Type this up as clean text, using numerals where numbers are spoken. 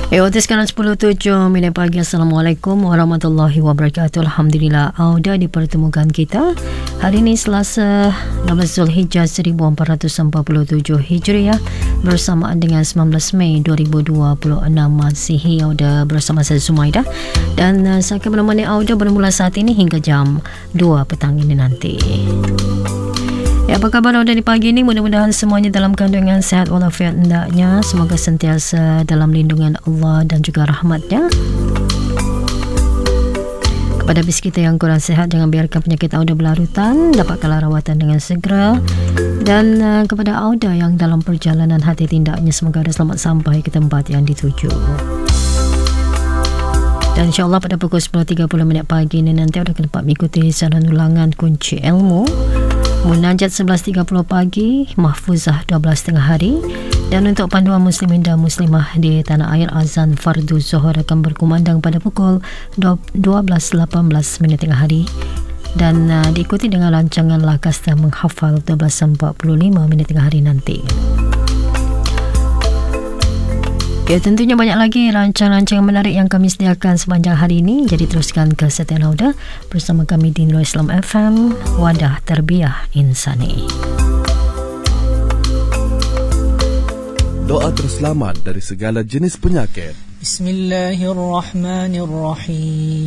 Waktu sekarang 10.07 minit pagi. Assalamualaikum warahmatullahi wabarakatuh. Alhamdulillah, Auda dipertemukan kita hari ini Selasa 16 Zulhijjah 1447 Hijriah bersamaan dengan 19 Mei 2026 Masihi. Auda bersama saya Sumaidah dan saya akan menemani Auda bermula saat ini hingga jam 2 petang ini nanti. Apa khabar Auda di pagi ini? Mudah-mudahan semuanya dalam kandungan sehat walafiat hendaknya. Semoga sentiasa dalam lindungan Allah dan juga rahmatnya. Kepada bis kita yang kurang sihat, jangan biarkan penyakit Auda berlarutan. Dapatkanlah rawatan dengan segera. Dan kepada Auda yang dalam perjalanan hati tindaknya, semoga Auda selamat sampai ke tempat yang dituju. Dan insyaAllah pada pukul 10.30 pagi ini nanti Auda akan dapat mengikuti siaran ulangan kunci ilmu. Munajat 11.30 pagi, Mahfuzah 12.30 hari. Dan untuk panduan muslimin dan muslimah di tanah air, azan fardu zuhur akan berkumandang pada pukul 12.18 tengah hari. Dan diikuti dengan rancangan lakas dan menghafal 12.45 tengah hari nanti. Ya, tentunya banyak lagi rancangan-rancangan menarik yang kami sediakan sepanjang hari ini. Jadi teruskan kesetiaan Auda bersama kami di Nurul Islam FM, Wadah Tarbiyah Insani. Doa terselamat dari segala jenis penyakit. Bismillahirrahmanirrahim.